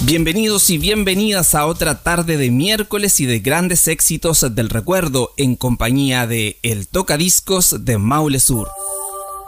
Bienvenidos y bienvenidas a otra tarde de miércoles y de grandes éxitos del recuerdo en compañía de El Tocadiscos de Maule Sur.